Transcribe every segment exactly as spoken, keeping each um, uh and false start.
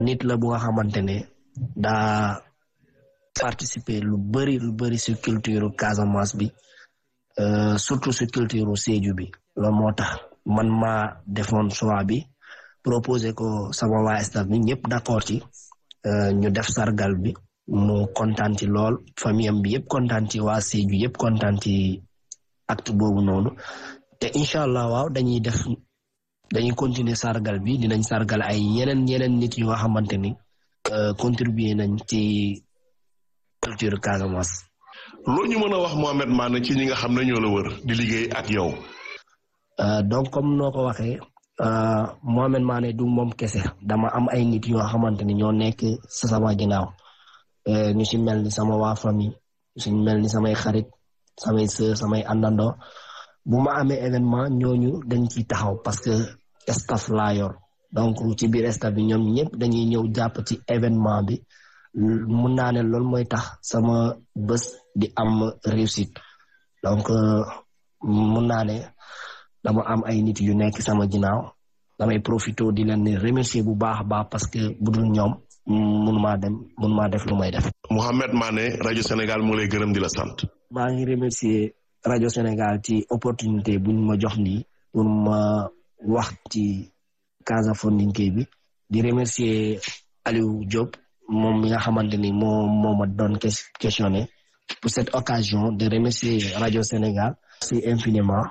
nit la bu nga xamante ne daa participer lu bëri lu bëri si culture Casamance bi euh, surtout si culture Sédhiou bi loolu moo tax man maa defoon choix bi proposé ko sama waa staff bi ñëpp d'accord ci euh, ñu def sargal bi mu kontaan ci lool famille am bi yëpp kontaan ci waa Sédhiou yëpp kontaan ci acte boobu noonu te incha allah waaw dañuy def dañuy continuer sargal bi dinañ sargal ay yeneen yeneen nit yu nga xamante ni euh, contribuer nañ ci culture Casamance. loo ñu mën a wax Mohamed Mané ci ñi nga xam ne ñoo la wër di liggéey ak yow. Euh, donc comme noo ko waxee euh, Mohamed Mané du moom kese dama am ay nit yoo xamante ni ñoo nekk sa sama ginnaaw euh, ñu si mel ni sama waa famille ñu si mel ni samay xarit samay sœur samay àndandoo bu ma amee événement ñooñu dañ ciy taxaw parce que staff laa yor donc ci biir staff bi ñoom ñëpp dañuy ñëw jàpp ci événement bi mun naa ne loolu mooy tax sama bés di am réussite donc euh, mun naa ne dama am ay nit yu nekk sama ginnaaw damay profité di leen remercier bu baax a baax parce que bu dul ñoom mënumaa dem mënumaa def lu may def. Mohamed Mané rajo Sénégal mu lay gërëm di la sant. maa ngi remercier rajo Sénégal ci opportunité bu ñu ma jox nii pour ma wax ci Casamance bi di remercier Aliou Diop moom mi nga xamante ni moo moo ma doon questionné pour cette occasion de remercier rajo Sénégal. Merci infiniment.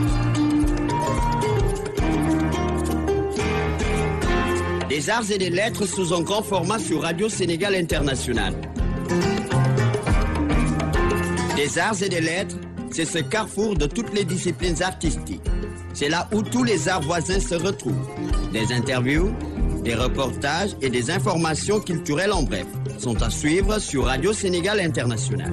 Des arts et des lettres sous un grand format sur Radio Sénégal International. Des arts et des lettres, c'est ce carrefour de toutes les disciplines artistiques. C'est là où tous les arts voisins se retrouvent. Des interviews, des reportages et des informations culturelles en bref sont à suivre sur Radio Sénégal International.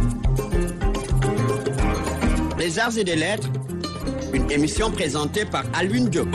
Les arts et des lettres, une émission présentée par Alwin Diop.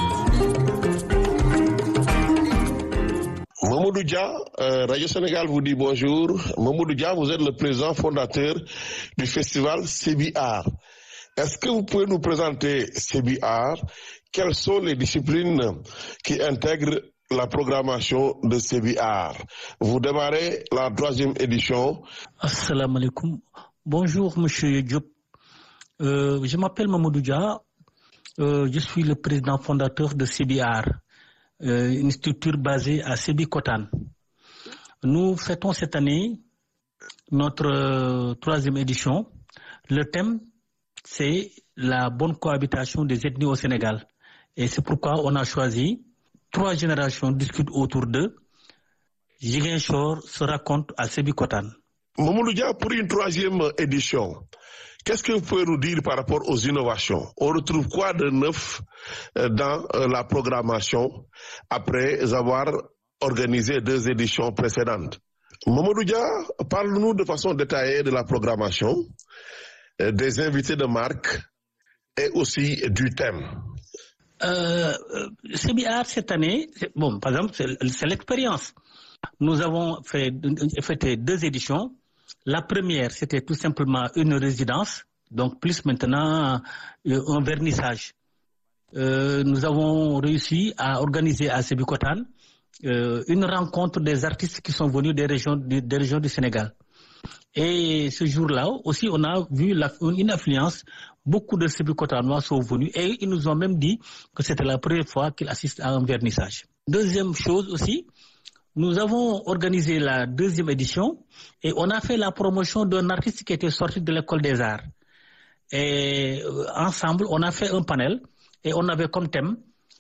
Mamadou Dia, euh, Radio Sénégal vous dit bonjour. Mamadou Dia, vous êtes le président fondateur du festival Sébi Art. Est-ce que vous pouvez nous présenter Sébi Art? Quelles sont les disciplines qui intègrent la programmation de Sébi Art? Vous démarrez la troisième édition. Assalamu alaikum. Bonjour, monsieur Diop. Euh, je m'appelle Mamadou Dia. Euh, je suis le président fondateur de Sébi Art, euh, une structure basée à Sébikotane. Nous fêtons cette année notre euh, troisième édition. Le thème, c'est la bonne cohabitation des ethnies au Sénégal. Et c'est pourquoi on a choisi trois générations discutent autour d'eux. Ziguinchor se raconte à Sébikotane. Mamadou Dia, pour une troisième édition, qu'est-ce que vous pouvez nous dire par rapport aux innovations? On retrouve quoi de neuf dans la programmation après avoir organisé deux éditions précédentes? Mamadou Dia, parle-nous de façon détaillée de la programmation, des invités de marque et aussi du thème. Euh, Sébi Art cette année, bon, par exemple, c'est l'expérience. Nous avons fait, fait deux éditions. La première, c'était tout simplement une résidence, donc plus maintenant un vernissage. Euh, nous avons réussi à organiser à Sébikotane euh, une rencontre des artistes qui sont venus des régions, des, des régions du Sénégal. Et ce jour-là aussi, on a vu la, une affluence. Beaucoup de Sébikotanois sont venus et ils nous ont même dit que c'était la première fois qu'ils assistent à un vernissage. Deuxième chose aussi, nous avons organisé la deuxième édition et on a fait la promotion d'un artiste qui était sorti de l'école des arts. Et ensemble, on a fait un panel et on avait comme thème,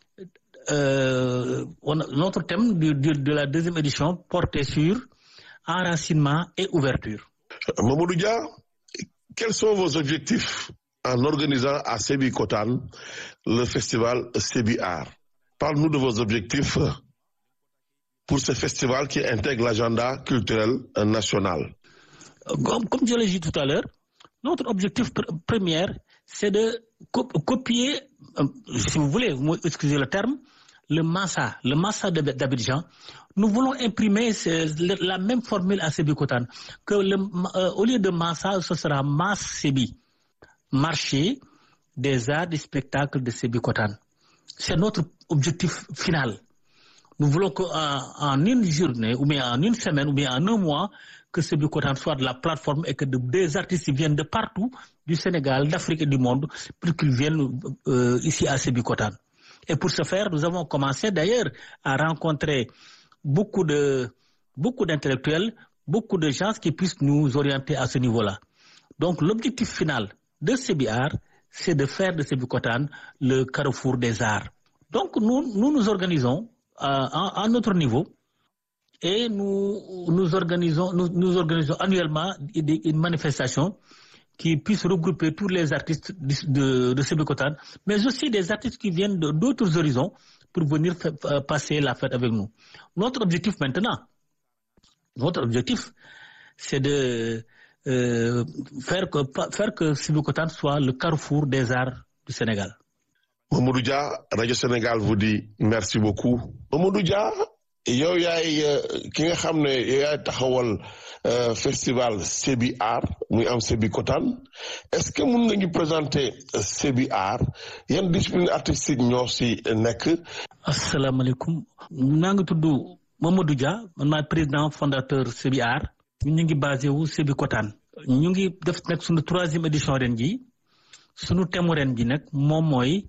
euh, on, notre thème de, de, de la deuxième édition portait sur enracinement et ouverture. Mamadou Dia, quels sont vos objectifs en organisant à Sébikotane le festival Sébi Art? Parle-nous de vos objectifs pour ce festival qui intègre l'agenda culturel national. Comme, comme je l'ai dit tout à l'heure, notre objectif pr premier, c'est de co copier, euh, si vous voulez, excusez le terme, le Massa, le Massa d'Abidjan. Nous voulons imprimer la même formule à Sébikotane, que le, euh, au lieu de Massa, ce sera Mass Sébi, marché des arts, des spectacles de Sébikotane. C'est notre objectif final. Nous voulons qu'en en une journée, ou bien en une semaine, ou bien en un mois, que Sébikotane soit de la plateforme et que de, des artistes viennent de partout, du Sénégal, d'Afrique et du monde, pour qu'ils viennent euh, ici à Sébikotane. Et pour ce faire, nous avons commencé d'ailleurs à rencontrer beaucoup de beaucoup d'intellectuels, beaucoup de gens qui puissent nous orienter à ce niveau-là. Donc l'objectif final de Sébi-Art, c'est de faire de Sébikotane le carrefour des arts. Donc nous nous, nous organisons euh, à, à notre niveau et nous nous organisons nous, nous organisons annuellement une, une manifestation qui puisse regrouper tous les artistes de, de, de Sébikotane, mais aussi des artistes qui viennent de, d'autres horizons pour venir f- passer la fête avec nous. Notre objectif maintenant, notre objectif, c'est de euh, faire que faire que Sébikotane soit le carrefour des arts du Sénégal. Mamadou Dia, Radio Sénégal vous dit merci beaucoup. Mamadou Dia, yow yaay ki nga xam ne yow yaay taxawal festival Sébi-Art muy am Sébikotane, est-ce que mun nga ñu présenter Sébi-Art yan discipline artistique ñoo si nekk? Asalaamaaleykum, maa ngi tudd Mamadou Dia, man maay président fondateur Sébi-Art. ñun ñu ngi basé wu Sébikotane. ñu ngi def nag suñu troisième édition ren ji suñu thème ren ji nag moom mooy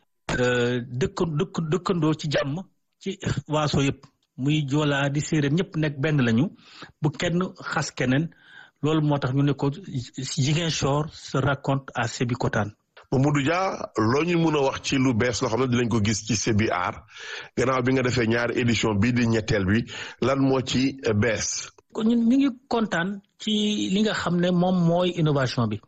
dëkk dëkk dëkkandoo ci jàmm ci waaso yëpp. muy joolaa di séeréer ñëpp nekk benn lañu bu kenn xas keneen loolu moo tax ñu ne ko Ziguinchor se raconte à Sébikotane. Mamadou Dia, loo ñu mën a wax ci lu bees loo xam ne dinañ ko gis ci Sébi-Art gannaaw bi nga defee ñaari édition bii di ñetteel bi lan moo ci bees. ñun ñu ngi kontaan ci li nga xam ne moom mooy innovation bi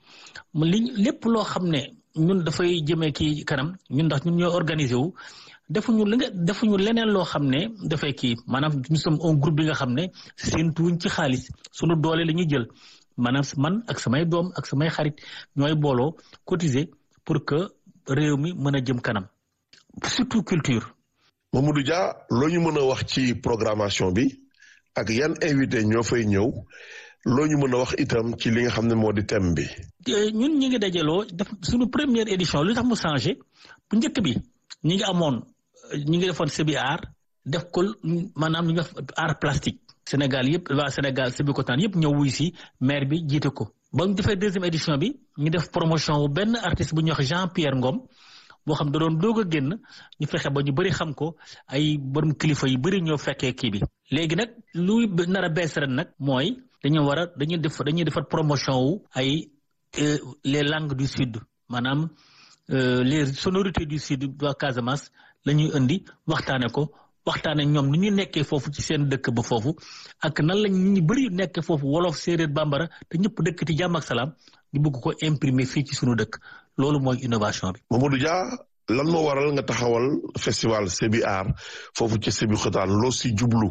li lépp loo xam ne ñun dafay jëmee kii kanam ñun ndax ñun ñooy organiser wu. defuñu li nga defuñu leneen loo xam ne dafay kii maanaam nous sommes un groupe bi nga xam ne séentuwuñ ci xaalis sunu doole la ñuy jël maanaam man ak samay doom ak samay xarit ñooy booloo cotiser pour que réew mi mën a jëm kanam surtout culture. Mamadou Dia, loo ñu mën a wax ci programmation bi ak yan invité ñoo fay ñëw loo ñu mën a wax itam ci li nga xam ne moo di thème bi. ñun ñi ngi dajaloo def suñu première édition lu tax mu changé bu njëkk bi ñi ngi amoon. ñi ngi defoon Sébi-Art def ko maanaam lu ñuy wax art plastique Sénégal yëpp waa Sénégal Sébikotane yëpp ñëw wuy si maire bi jiite ko ba ñu defee deuxième édition bi ñu def promotion wu benn artiste bu ñuy wax Jean-Pierre Ngom boo xam da doon doog a génn ñu fexe ba ñu bëri xam ko ay borom kilifa yu bëri ñoo fekkee kii bi léegi nag luy nar a bees ren nag mooy dañu war a dañuy def dañuy defar promotion wu ay les langues du sud maanaam les sonorités du sud de Casamance la ñuy indi waxtaane ko waxtaane ñoom ni ñu nekkee foofu ci seen dëkk ba foofu ak nan lañ ñu bëri nekkee foofu wolof séeréer bambara te ñëpp dëkk ci jàmm ak salaam ñu bëgg ko imprimer fii ci sunu dëkk loolu mooy innovation bi. Mamadou Dia, lan moo waral nga taxawal festival Sébi-Art foofu ci Sébikotane loo si jublu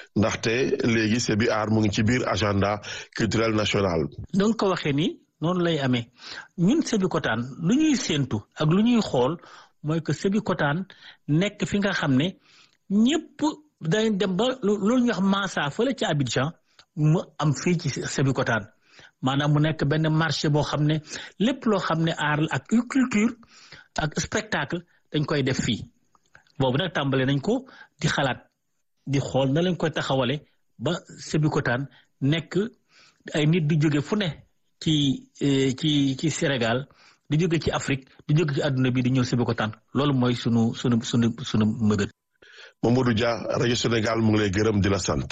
ndaxte léegi Sébi-Art mu ngi ci biir agenda culturel national. donc ko waxee ni noonu lay amee ñun Sébikotane lu ñuy séentu ak lu ñuy xool. mooy que Sébikotane nekk fi nga xam ne ñëpp dañ dem ba loolu ñuy wax Massa fële ci Abidjan mu am fii ci Sébikotane maanaam mu nekk benn marché boo xam ne lépp loo xam ne art ak culture ak spectacle dañ koy def fii boobu nag tàmbale nañ ko di xalaat di xool na lañ koy taxawale ba Sébikotane nekk ay nit di jóge fu ne ci ci ci Sénégal di jóge ci Afrique di jóge ci àdduna bi di ñëw Sébikotane loolu mooy sunu sunu sunu sunu mëbët. Mamadou Dia, rajo Sénégal mu ngi lay gërëm di la sant.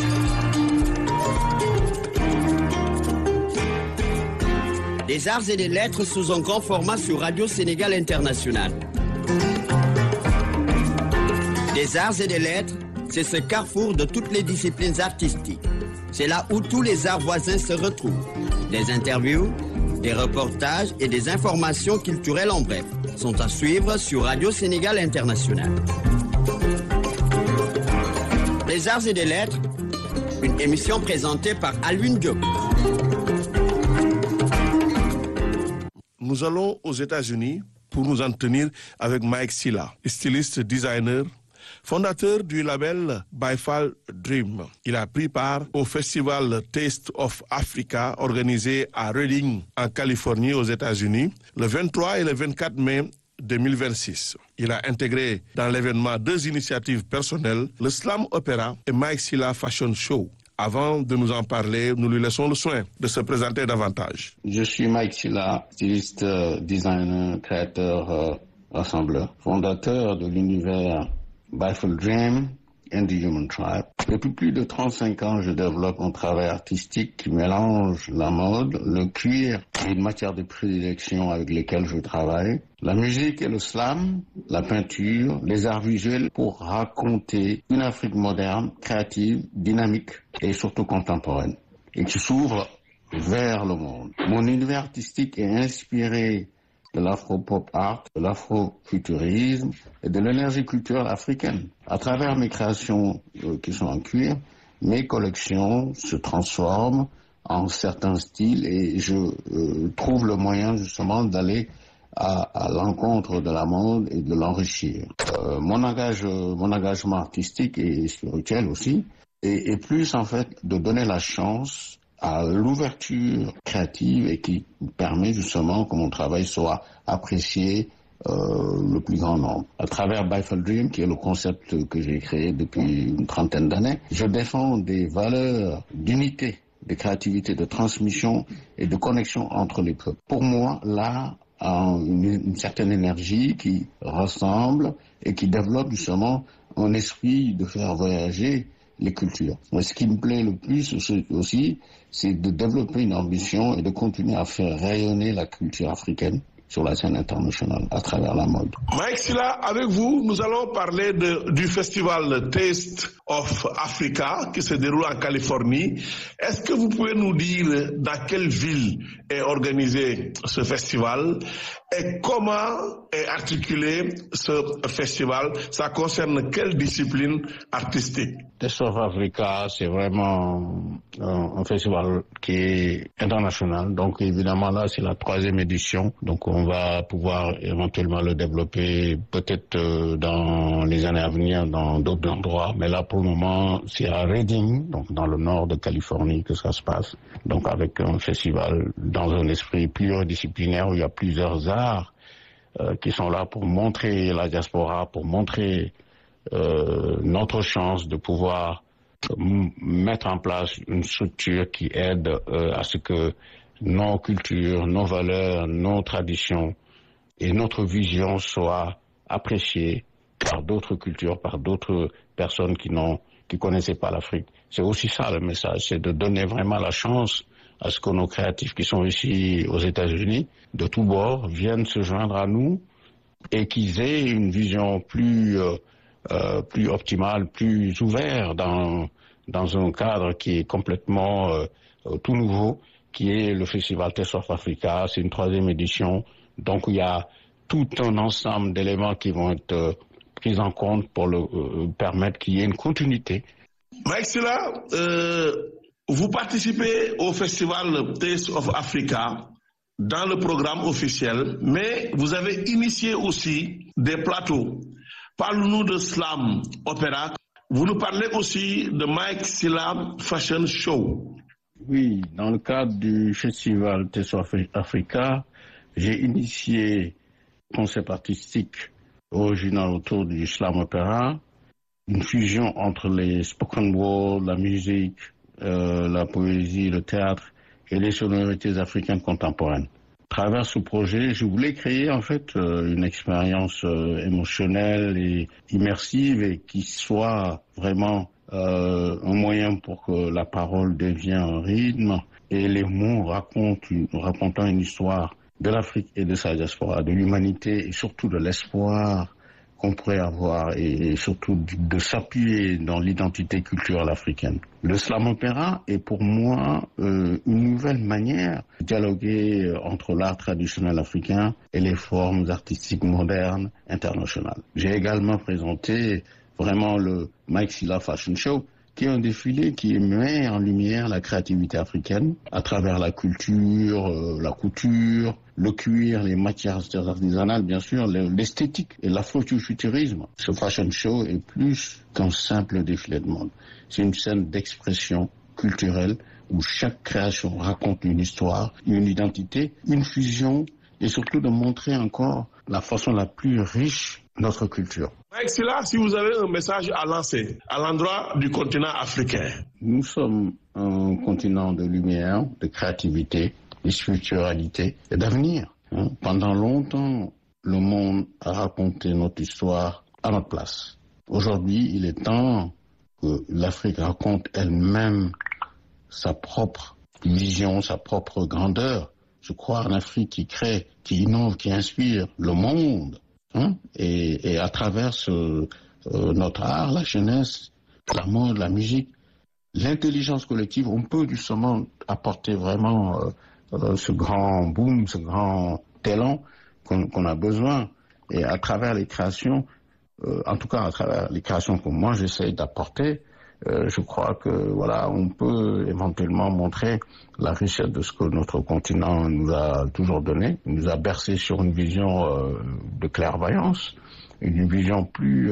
Des arts et des lettres sous un grand format sur Radio Sénégal International. Des arts et des lettres, c'est ce carrefour de toutes les disciplines artistiques. C'est là où tous les arts voisins se retrouvent. Des interviews, des reportages et des informations culturelles en bref sont à suivre sur Radio Sénégal International. Les arts et des lettres, une émission présentée par Alwin Diop. Nous allons aux États-Unis pour nous en tenir avec Mike Silla, styliste designer, fondateur du label Baifal Dream. Il a pris part au festival Taste of Africa organisé à Redding, en Californie, aux États-Unis, le vingt-trois et le vingt-quatre mai deux mille vingt-six. Il a intégré dans l'événement deux initiatives personnelles, le Slam Opera et Mike Sylla Fashion Show. Avant de nous en parler, nous lui laissons le soin de se présenter davantage. Je suis Mike Sylla, styliste, designer, créateur, euh, rassembleur, fondateur de l'univers Biful Dream and the Human Tribe. Depuis plus de trente-cinq ans, je développe un travail artistique qui mélange la mode, le cuir et une matière de prédilection avec lesquelles je travaille, la musique et le slam, la peinture, les arts visuels pour raconter une Afrique moderne, créative, dynamique et surtout contemporaine et qui s'ouvre vers le monde. Mon univers artistique est inspiré de l'afro-pop art, de l'afro-futurisme et de l'énergie culturelle africaine. À travers mes créations euh, qui sont en cuir, mes collections se transforment en certains styles et je euh, trouve le moyen justement d'aller à, à l'encontre de la mode et de l'enrichir. Euh, mon, engage, mon engagement artistique et spirituel aussi est, est plus en fait de donner la chance à l'ouverture créative et qui permet justement que mon travail soit apprécié euh, le plus grand nombre. À travers Biful Dream, qui est le concept que j'ai créé depuis une trentaine d'années, je défends des valeurs d'unité, de créativité, de transmission et de connexion entre les peuples. Pour moi, l'art a une, une certaine énergie qui rassemble et qui développe justement un esprit de faire voyager les cultures. Moi, ce qui me plaît le plus aussi, c'est de développer une ambition et de continuer à faire rayonner la culture africaine sur la scène internationale à travers la mode. Mike Sylla, avec vous, nous allons parler de, du festival Taste of Africa qui se déroule en Californie. Est-ce que vous pouvez nous dire dans quelle ville est organisé ce festival et comment est articulé ce festival? Ça concerne quelle discipline artistique? Taste of Africa, c'est vraiment un, un festival qui est international. Donc évidemment là, c'est la troisième édition. Donc on va pouvoir éventuellement le développer peut-être euh, dans les années à venir dans d'autres endroits. Mais là pour le moment, c'est à Redding, donc dans le nord de Californie que ça se passe. Donc avec un festival dans un esprit pluridisciplinaire où il y a plusieurs arts euh, qui sont là pour montrer la diaspora, pour montrer Euh, notre chance de pouvoir m- mettre en place une structure qui aide euh, à ce que nos cultures, nos valeurs, nos traditions et notre vision soient appréciées par d'autres cultures, par d'autres personnes qui n'ont, qui connaissaient pas l'Afrique. C'est aussi ça le message, c'est de donner vraiment la chance à ce que nos créatifs qui sont ici aux États-Unis, de tous bords, viennent se joindre à nous et qu'ils aient une vision plus euh, Euh, plus optimal, plus ouvert dans dans un cadre qui est complètement euh, tout nouveau, qui est le festival Taste of Africa. C'est une troisième édition, donc il y a tout un ensemble d'éléments qui vont être euh, pris en compte pour le euh, permettre qu'il y ait une continuité. Mike Sylla, euh, vous participez au festival Taste of Africa dans le programme officiel, mais vous avez initié aussi des plateaux. Parle-nous de Slam Opera. Vous nous parlez aussi de Mike Sylla Fashion Show. Oui, dans le cadre du festival Taste of Africa, j'ai initié un concept artistique original autour du Slam Opera, une fusion entre les spoken word, la musique, euh, la poésie, le théâtre et les sonorités africaines contemporaines. À travers ce projet, je voulais créer en fait euh, une expérience euh, émotionnelle et immersive et qui soit vraiment euh, un moyen pour que la parole devienne un rythme et les mots racontent une, racontant une histoire de l'Afrique et de sa diaspora, de l'humanité et surtout de l'espoir qu'on pourrait avoir et, et surtout de, de s'appuyer dans l'identité culturelle africaine. Le slam opéra est pour moi euh, une nouvelle manière de dialoguer entre l'art traditionnel africain et les formes artistiques modernes internationales. J'ai également présenté vraiment le Mike Sylla Fashion Show, qui est un défilé qui met en lumière la créativité africaine à travers la culture, euh, la couture, le cuir, les matières artisanales, bien sûr, l'esthétique et l'afrofuturisme. Ce fashion show est plus qu'un simple défilé de mode. C'est une scène d'expression culturelle où chaque création raconte une histoire, une identité, une fusion et surtout de montrer encore la façon la plus riche notre culture. Mike Sylla, si vous avez un message à lancer à l'endroit du continent africain. Nous sommes un continent de lumière, de créativité, de spiritualité et d'avenir. Hein. Pendant longtemps, le monde a raconté notre histoire à notre place. Aujourd'hui, il est temps que l'Afrique raconte elle-même sa propre vision, sa propre grandeur. Je crois en Afrique qui crée, qui innove, qui inspire le monde. Hein? Et, et à travers ce, euh, notre art, la jeunesse, la mode, la musique, l'intelligence collective, on peut justement apporter vraiment euh, euh, ce grand boom, ce grand talent qu'on, qu'on a besoin. Et à travers les créations, euh, en tout cas à travers les créations que moi j'essaie d'apporter, euh, je crois que voilà, on peut éventuellement montrer la richesse de ce que notre continent nous a toujours donné. Il nous a bercé sur une vision euh, de clairvoyance, une vision plus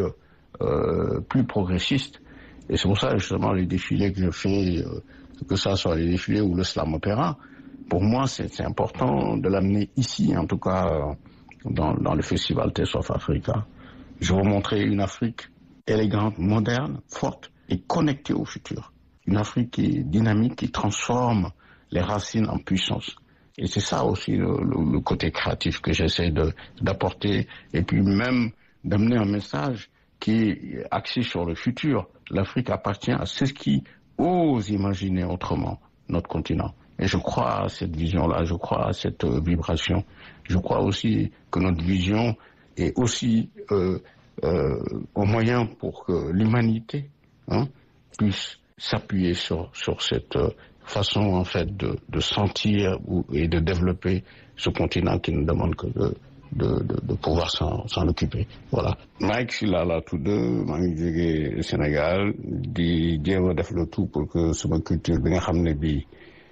euh, plus progressiste. Et c'est pour ça justement les défilés que je fais, euh, que ça soit les défilés ou le slam opéra, pour moi c'est, c'est important de l'amener ici, en tout cas euh, dans, dans le festival Taste of Africa. Je veux montrer une Afrique élégante, moderne, forte et connectée au futur. Une Afrique qui est dynamique, qui transforme les racines en puissance. Et c'est ça aussi le, le, le côté créatif que j'essaie de, d'apporter, et puis même d'amener un message qui est axé sur le futur. L'Afrique appartient à ceux qui osent imaginer autrement notre continent. Et je crois à cette vision-là, je crois à cette vibration. Je crois aussi que notre vision est aussi euh, euh, un moyen pour que l'humanité hein, puisse s'appuyer sur, sur cette façon en fait de, de sentir ou, et de développer ce continent qui ne demande que de, de, de, de pouvoir s'en, s'en occuper. Voilà. Mike Sylla la tudd maa ngi jógee Sénégal di jéem a def le tout pour que sama culture bi nga xam ne bii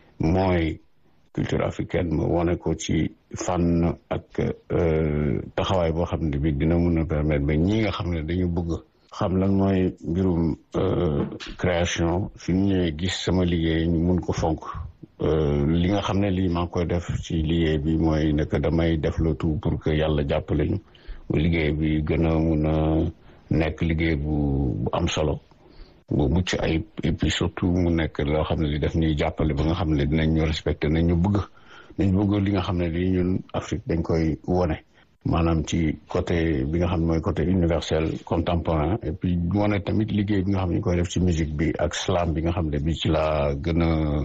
mooy culture africaine ma wane ko ci fànn ak taxawaay boo xam ne bii dina mën a permettre ba ñi nga xam ne dañu bëgg xam lan mooy mbirum création fi ñu ñëwee gis sama liggéey ñu mun ko fonk li nga xam ne lii maa ngi koy def ci liggéey bi mooy nekk damay def le tout pour que yàlla jàppale ñu liggéey bi gën a mun a nekk liggéey bu bu am solo bu mucc ayib et puis surtout mu nekk loo xam ne li def ñuy jàppale ba nga xam ne dinañ ñu respecté nañ ñu bëgg nañ bëgg li nga xam ne lii ñun Afrique dañ koy wone maanaam ci côté bi nga xam ne mooy côté universel contemporain et puis wane tamit liggéey bi nga xam ne ñu koy def ci musique bi ak slam bi nga xam ne bi ci la gën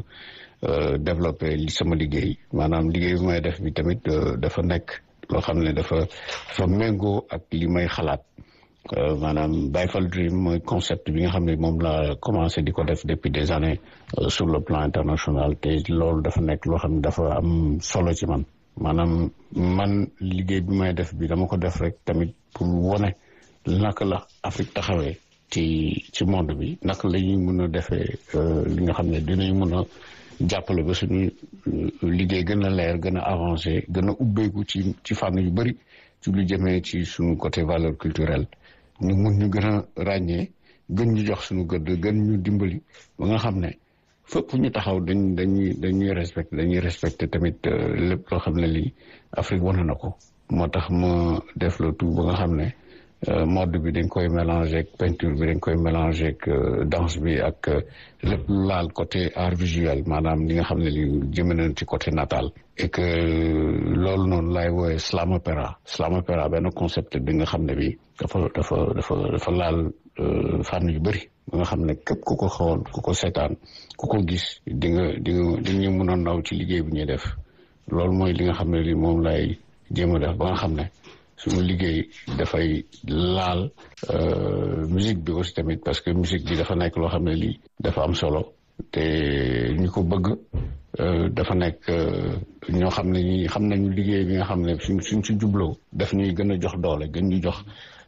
a développé li sama liggéey maanaam liggéey bi may def bi tamit dafa nekk loo xam ne dafa dafa méngoo ak li may xalaat maanaam Baifal Dream mooy concept bi nga xam ne moom la commencé di ko def depuis des années sur le plan international te loolu dafa nekk loo xam ne dafa am solo ci man maanaam man liggéey bi may def bi dama ko def rek tamit pour wone naka la Afrique taxawee ci ci monde bi naka la ñuy mën a defee li nga xam ne dinañ mën a jàppale ba suñu liggéey gën a leer gën a avancé gën a ubbeeku ci ci fànn yu bëri ci lu jëmee ci suñu côté valeur culturelle ñu mun ñu gën a ràññee gën ñu jox suñu gëdd gën ñu dimbali ba nga xam ne fépp ñu taxaw dañ dañuy dañuy respecté dañuy respecté tamit lépp loo xam ne lii Afrique wane na ko moo tax ma def le tout ba nga xam ne mode bi dañ koy mélangé ak peinture bi dañ koy mélangé ak danse bi ak lépp laal côté art visuel maanaam li nga xam ne li jëme nañ ci côté natal et que loolu noonu laay woowe slam opéra slam opéra benn concept bi nga xam ne bi dafa dafa dafa dafa laal fànn yu bëri ba nga xam ne képp ku ko xool ku ko seetaan ku ko gis di nga di nga di nga mën a naw ci liggéey bi ñuy def loolu mooy li nga xam ne li moom lay jéem a def ba nga xam ne suñu liggéey dafay laal musique bi aussi tamit parce que musique bi dafa nekk loo xam ne lii dafa am solo te ñu ko bëgg dafa nekk ñoo xam ne ñi xam nañu liggéey bi nga xam ne suñ suñ si jubloo daf ñuy gën a jox doole gën ñu jox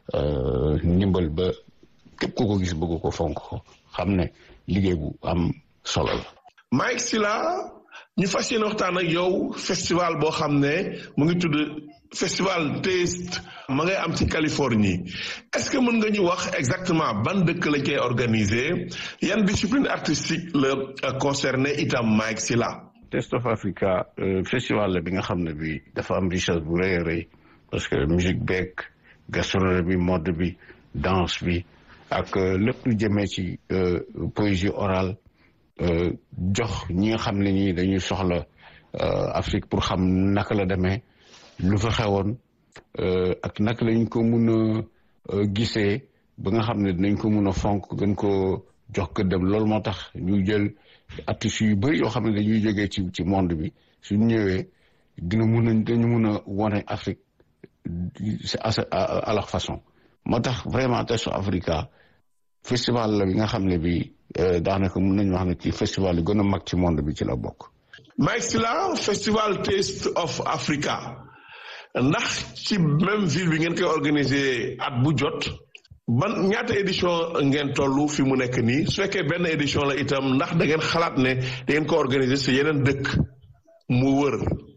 ndimbal ba képp ku ko gis bëgg ko fonk ko xam ne liggéey bu am solo la. Mike Sylla ñu fas yéene waxtaan ak yow festival boo xam ne mu ngi tudd festival Taste ma ngay am ci Californie est-ce que mën nga ñu wax exactement ban dëkk lañ koy organiser yan discipline artistique la concerné itam Mike Sylla. Taste of Africa festival la bi nga xam ne bi dafa am richesse bu rëy a rëy parce que musique beeg gastronomie bi mode bi danse bi ak lépp lu jëmee ci poésie orale jox ñi nga xam ne ñi dañuy soxla Afrique pour xam naka la demee lu fa xewoon ak naka lañ ko mun a gisee ba nga xam ne dinañ ko mun a fonk gën ko jox gëddam loolu moo tax ñu jël artistes yu bëri yoo xam ne dañuy jógee ci ci monde bi suñ ñëwee dina mun a dañu mun a wane Afrique à leur façon moo tax vraiment Taste of Africa festival la bi nga xam ne bi daanaka mun nañu wax ne ci festival yu gën a mag ci monde bi ci la bokk. Mike Sylla festival Taste of Africa ndax ci même ville bi ngeen koy organiser at bu jot ban ñaata édition ngeen tollu fi mu nekk nii su fekkee benn édition la itam ndax da ngeen xalaat ne da ngeen ko organiser si yeneen dëkk mu wër.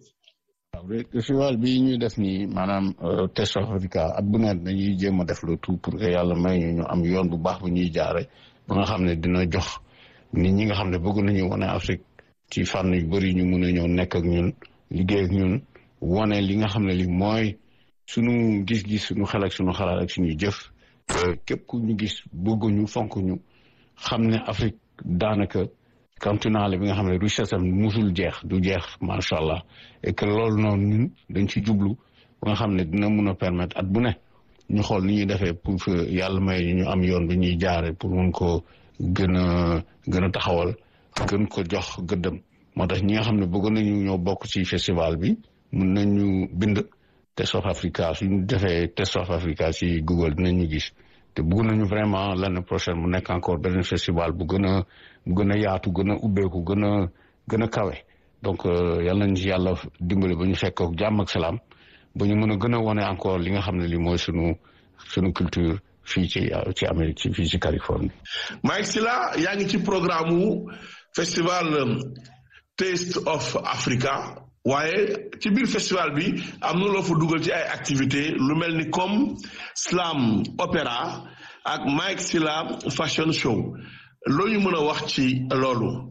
waaw festival bi ñuy def nii maanaam Taste of Africa at bu nekk dañuy jéem a def le tout pour que yàlla may ñu ñu am yoon bu baax bu ñuy jaare ba nga xam ne dina jox nit ñi nga xam ne bëgg nañu wane Afrique ci fànn yu bëri ñu mun a ñëw nekk ak ñun liggéey ak ñun wane li nga xam ne li mooy suñu gis-gis suñu xel ak suñu xalaat ak suñuy jëf képp ku ñu gis bëgguñu fonk ñu xam ne Afrique daanaka continent la bi nga xam ne richesse am musul jeex du jeex macha allah et que loolu noonu ñun dañ ci jublu ba nga xam ne dina mun a permettre at bu ne ñu xool ni ñuy defee pour que yàlla may ñu am yoon bi ñuy jaare pour mun ko gën a gën a taxawal gën ko jox gëddëm moo tax ñi nga xam ne bëgg nañu ñoo bokk ci festival bi mun nañu bind Taste of Africa suñu defee Taste of Africa ci Google dinañu gis te bëgg nañu vraiment l'année prochaine mu nekk encore beneen festival bu gën a bu gën a yaatu gën a ubbeeku gën a gën a kawe donc yàlla nañ ci yàlla dimbali ba ñu fekk ak jàmm ak salaam ba ñu mën a gën a wane encore li nga xam ne li mooy sunu sunu culture fii ci ci Amérique ci fii ci Californie. Mike Sylla yaa ngi ci programme wu festival Taste of Africa waaye ci biir festival bi am na loo fa dugal ci ay activités lu mel ni comme slam opéra ak Mike Sylla fashion show loolu ñu mën a wax ci loolu.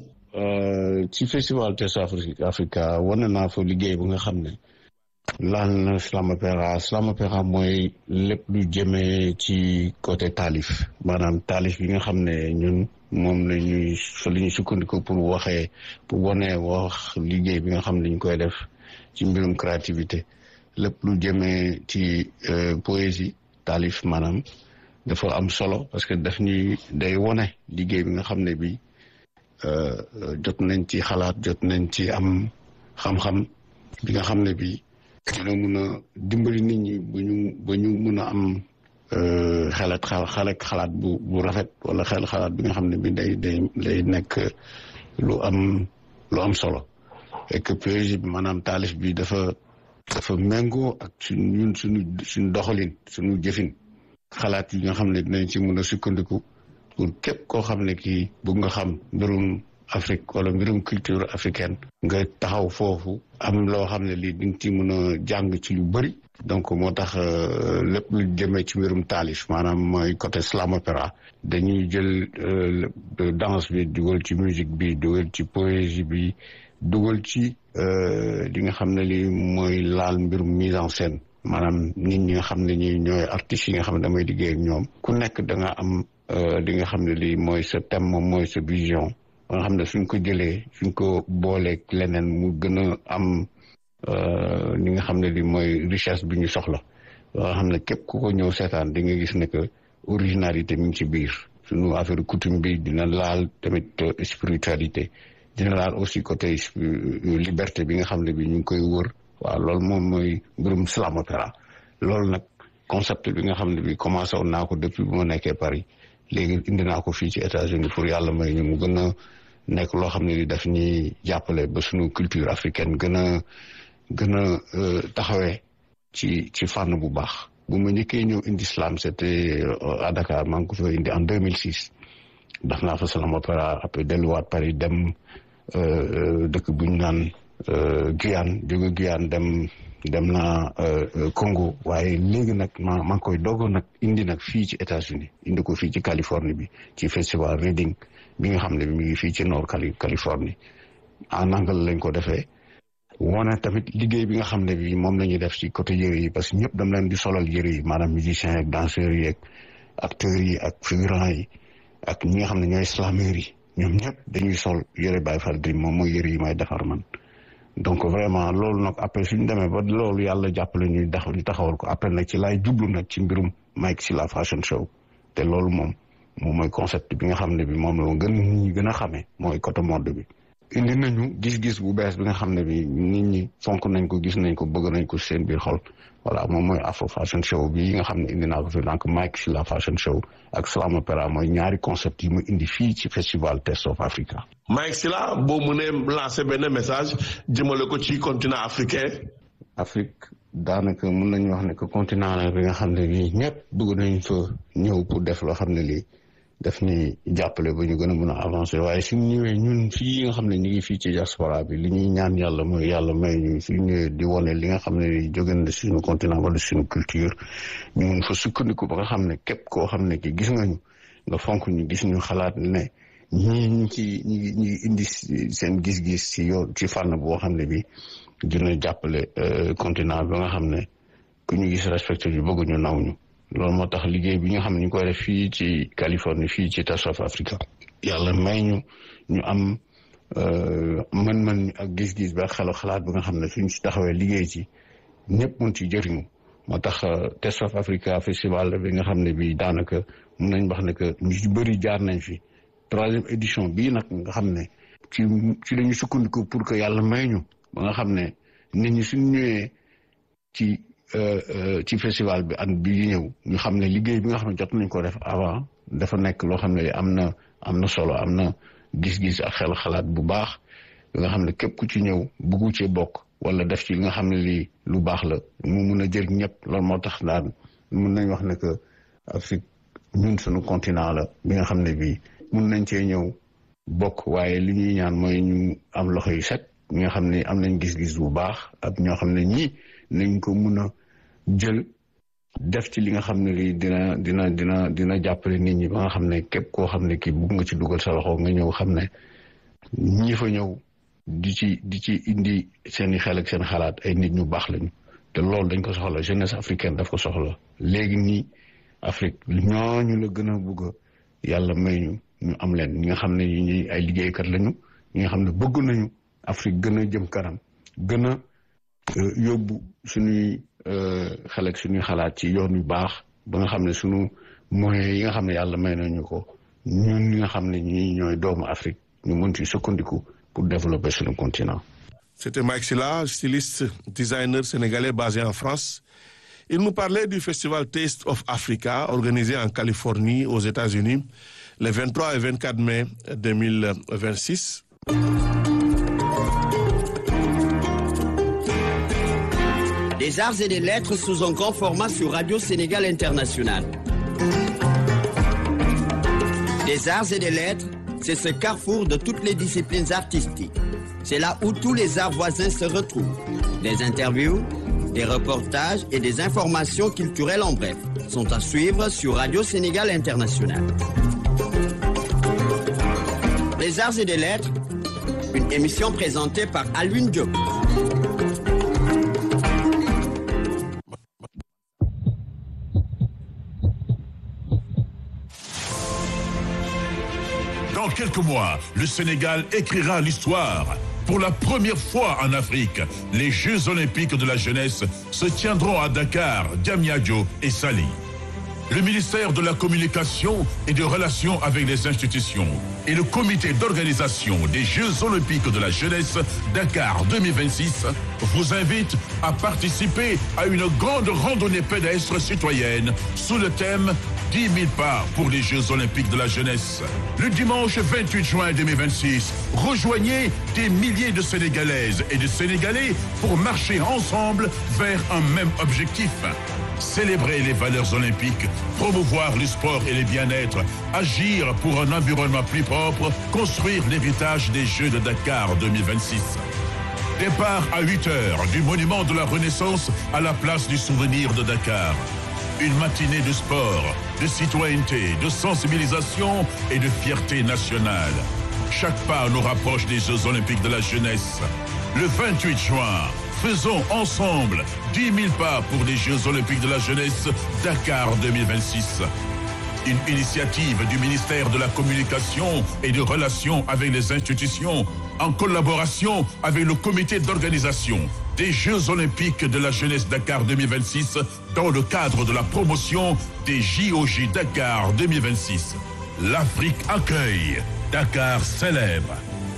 ci festival Taste of Africa wane naa fa liggéey bu nga xam ne laal na slam opéra slam opéra mooy lépp lu jëmee ci côté taalif maanaam taalif bi nga xam ne ñun moom la ñuy fa la ñuy sukkandiku pour waxee pour wane wax liggéey bi nga xam ne dañ koy def ci mbirum créativité lépp lu jëmee ci poésie taalif maanaam dafa am solo parce que daf ñuy day wane liggéey bi nga xam ne bi jot nañ ci xalaat jot nañ ci am xam-xam bi nga xam ne bi dina mun a dimbali nit ñi ba ñu ba ñu mun a am xalaat xalaat xalaat bu bu rafet wala xel xalaat bi nga xam ne bi day day day nekk lu am lu am solo et que poésie bi maanaam taalif bi dafa dafa méngoo ak suñ ñun suñu suñu doxalin suñu jëfin xalaat yi nga xam ne dinañ ci mun a sukkandiku pour képp koo xam ne kii bëgg nga xam mbirum Afrique wala mbirum culture africaine nga taxaw foofu am loo xam ne lii di nga ci mën a jàng ci lu bëri donc moo tax lépp lu jëmee ci mbirum taalif maanaam mooy côté slam opéra dañuy jël danse bi dugal ci musique bi dugal ci poésie bi dugal ci li nga xam ne lii mooy laal mbirum mise en scène maanaam nit ñi nga xam ne ñi ñooy artistes yi nga xam ne damay liggéey ak ñoom ku nekk da nga am li nga xam ne lii mooy sa thème moom mooy sa vision ba nga xam ne suñ ko jëlee suñ ko booleeg leneen mu gën a am li nga xam ne li mooy richesse bi ñu soxla ba nga xam ne képp ku ko ñëw seetaan di nga gis ne que originalité mi ngi ci biir suñu affaire coutume bi dina laal tamit spiritualité dina laal aussi côté liberté bi nga xam ne bi ñu ngi koy wër waaw loolu moom mooy mbirum slam opéra loolu nag concept bi nga xam ne bi commencé woon naa ko depuis bu ma nekkee Paris léegi indi naa ko fii ci États-Unis pour yàlla may ñu mu gën a nekk loo xam ne li daf ñuy jàppale ba suñu culture africaine gën a gën a taxawee ci ci fànn bu baax bu ma njëkkee ñëw indi slam c'était à Dakar maa ngi ko fa indi en deux mille six def naa fa slam opéra après delluwaat Paris dem dëkk bu ñu naan Guyane jóge Guyane dem dem naa Congo waaye léegi nag ma maa ngi koy doog nag indi nag fii ci États-Unis indi ko fii ci Californie bi ci festival Reading bi nga xam ne mi ngi fii ci Nord Californie en anglais lañ ko defee wane tamit liggéey bi nga xam ne bi moom la ñuy def ci côté yëre yi parce que ñëpp dam leen di solal yëre yi maanaam musiciens yeeg danseurs yi ak acteurs yi ak figurants yi ak ñi nga xam ne ñooy slameurs yi ñoom ñëpp dañuy sol yëre Baye Fall Dream moom mooy yëre yi may defar man donc vraiment loolu nag après suñu demee ba loolu yàlla jàppale ñuy dax ñu taxawal ko après nag ci laay jublu nag ci mbirum Mike Sylla fashion show te loolu moom moom mooy concept bi nga xam ne bi moom la gën ñi gën a xamee mooy côté mode bi indi nañu gis-gis bu bees bi nga xam ne bi nit ñi fonk nañ ko gis nañ ko bëgg nañ ko seen biir xol voilà moom mooy Afro fashion show bi nga xam ne indi naa ko fi donc Mike Sylla fashion show ak Slam Opera mooy ñaari concept yi mu indi fii ci festival Taste of Africa. Mike Sylla boo mënee lancer benn message jëmale ko ci continent africain. Afrique daanaka mën nañu wax ne que continent la bi nga xam ne bii ñëpp bëgg nañ fa ñëw pour def loo xam ne lii def ni jàppale ba ñu gën a mën a avancer waaye suñu ñëwee ñun fii nga xam ne ñu ngi fii ci diaspora bi li ñuy ñaan yàlla mooy yàlla may ñu suñu ñëwee di wane li nga xam ne jóge na suñu continent wala suñu culture ñu mun fa sukkandiku ba nga xam ne képp koo xam ne ki gis nga ñu nga fonk ñu gis ñu xalaat ne ñii ñu ci ñi ñi indi seen gis-gis ci yoon ci fànn boo xam ne bi dina jàppale continent bi nga xam ne ku ñu gis respecté ñu bëgg ñu naw ñu loolu moo tax liggéey bi nga xam ne ñu koy def fii ci Californie fii ci Taste of Africa yàlla may ñu ñu am mën-mën ak gis-gis ba xelu xalaat bi nga xam ne suñ ci taxawee liggéey ci ñëpp mun ci jëriñu moo tax Taste of Africa festival bi nga xam ne bi daanaka mun nañ wax ne que ñu ci bëri jaar nañ fi troisième édition bii nag nga xam ne ci ci la ñu sukkandiku pour que yàlla may ñu ba nga xam ne nit ñi suñ ñëwee ci ci festival bi at bi ñëw ñu xam ne liggéey bi nga xam ne jot nañ ko def avant dafa nekk loo xam ne am na am na solo am na gis-gis ak xel xalaat bu baax bi nga xam ne képp ku ci ñëw bëggu cee bokk wala def ci li nga xam ne lii lu baax la mu mun a jëriñ ñëpp loolu moo tax daal mun nañ wax ne que Afrique ñun suñu continent la bi nga xam ne bii mun nañ cee ñëw bokk waaye li ñuy ñaan mooy ñu am loxo yu set ñi nga xam ne am nañ gis-gis bu baax ak ñoo xam ne ñii nañ ko mun a jël def ci li nga xam ne lii dina dina dina dina jàppale nit ñi ba nga xam ne képp koo xam ne kii bugg nga ci dugal sa loxo nga ñëw xam ne ñi fa ñëw di ci di ci indi seen i xel ak seen xalaat ay nit ñu baax lañu te loolu dañ ko soxla jeunesse africaine daf ko soxla léegi nii Afrique ñooñu la gën a bugg yàlla may ñu ñu am leen ñi nga xam ne ñi ay liggéeykat lañu ñi nga xam ne bëgg nañu Afrique gën a jëm kanam gën a yóbbu suñuy xel ak suñuy xalaat ci yoon yu baax ba nga xam ne suñu moyens yi nga xam ne yàlla may nañu ko ñun ñi nga xam ne ñi ñooy doomu Afrique ñu mën ci sukkandiku pour développer suñu continent. C'était Mike Sylla, styliste, designer sénégalais basé en France. Il nous parlait du festival Taste of Africa organisé en Californie aux États-Unis les vingt-trois et vingt-quatre mai deux mille vingt-six. Des arts et des lettres sous un grand format sur Radio Sénégal International. Des arts et des lettres, c'est ce carrefour de toutes les disciplines artistiques. C'est là où tous les arts voisins se retrouvent. Des interviews, des reportages et des informations culturelles en bref sont à suivre sur Radio Sénégal International. Les arts et des lettres, une émission présentée par Alwin Diop. Dans quelques mois, le Sénégal écrira l'histoire. Pour la première fois en Afrique, les Jeux olympiques de la jeunesse se tiendront à Dakar, Diamniadio et Saly. Le ministère de la Communication et des Relations avec les institutions et le comité d'organisation des Jeux olympiques de la jeunesse Dakar deux mille vingt-six vous invitent à participer à une grande randonnée pédestre citoyenne sous le thème dix mille pas pour les Jeux olympiques de la jeunesse. Le dimanche vingt-huit juin deux mille vingt-six, rejoignez des milliers de Sénégalaises et de Sénégalais pour marcher ensemble vers un même objectif. Célébrer les valeurs olympiques, promouvoir le sport et le bien-être, agir pour un environnement plus propre, construire l'héritage des Jeux de Dakar deux mille vingt-six. Départ à huit heures du monument de la Renaissance à la place du souvenir de Dakar. Une matinée de sport, de citoyenneté, de sensibilisation et de fierté nationale. Chaque pas nous rapproche des Jeux olympiques de la jeunesse. le vingt-huit juin. Faisons ensemble dix mille pas pour les Jeux Olympiques de la jeunesse Dakar deux mille vingt-six. Une initiative du ministère de la Communication et des Relations avec les institutions en collaboration avec le comité d'organisation des Jeux Olympiques de la jeunesse Dakar deux mille vingt-six dans le cadre de la promotion des J O J Dakar deux mille vingt-six. L'Afrique accueille, Dakar célèbre.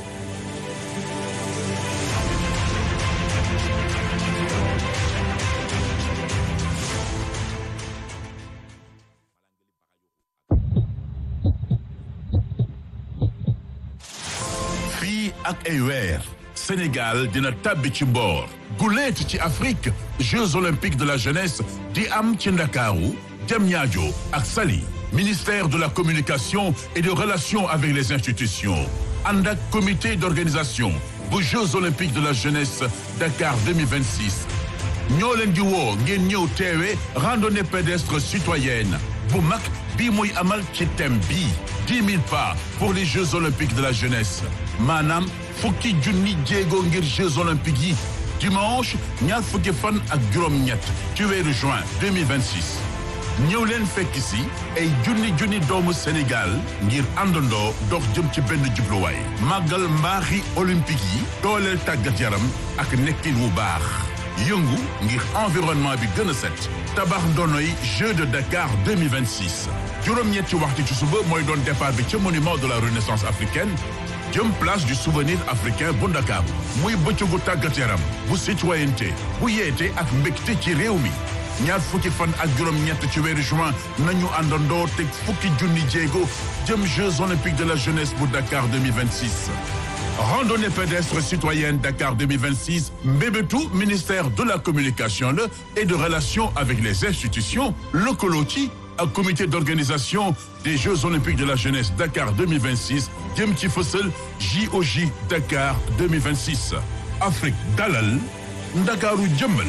ak ay weer Sénégal dina tabbi ci mboor guleet ci Afrique Jeux olympiques de la jeunesse di am ci Ndakaaru Diamniadio ak Saly ministère de la communication et des relations avec les institutions ànd ak comité d'organisation bu Jeux olympiques de la jeunesse Dakar deux mille vingt-six ñoo leen di woo ngeen ñëw teewe randonnée pédestre citoyenne bu mag bi muy amal ci thème bi dix mille pas pour les Jeux olympiques de la jeunesse maanaam fukki junni jéego ngir Jeux olympiques yi dimanche ñaar fukki fan ak juróom-ñett ci weeru juin deux mille vingt-six ñëw leen fekk si ay junni junni doomu Sénégal ngir àndandoo dox jëm ci benn jubluwaay màggal mbaaxi olympique yi dooleel tàggat yaram ak nekkin wu baax yëngu ngir environnement bi gën a set tabax ndonoy Jeux de Dakar deux mille vingt-six juróom-ñetti waxtu ci suba mooy doon départ bi ca monument de la Renaissance africaine jëm place du souvenir africain bu Dakar muy bëccëgu tàggat yaram bu citoyenneté bu yeete ak mbégte ci réew mi ñaar fukki fan ak juróom-ñett ci weeru juin nañu àndandoo teg fukki junni jéego jëm Jeux olympiques de la jeunesse bu Dakar deux mille vingt-six. Randonnée pédestre citoyenne Dakar deux mille vingt-six mbébétu ministère de la communication la et de relations avec les institutions lëkkaloo ci ak comité d'organisation des Jeux olympiques de la jeunesse Dakar deux mille vingt-six jëm ci fësal J O J Dakar deux mille vingt-six Afrique dalal Ndakaaru jëmbal.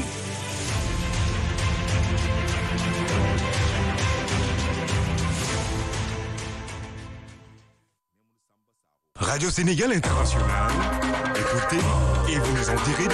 Radio Sénégal International, écoutez et vous nous en direz